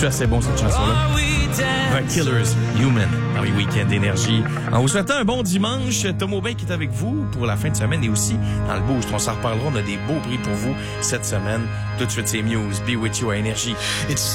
C'est assez bon, cette chanson-là. The Killers, Human, dans les week-ends d'énergie. En vous souhaitant un bon dimanche, Tom Aubin qui est avec vous pour la fin de semaine et aussi dans le boost. On s'en reparlera, on a des beaux prix pour vous cette semaine. Tout de suite, c'est Muse, Be With You à Énergie.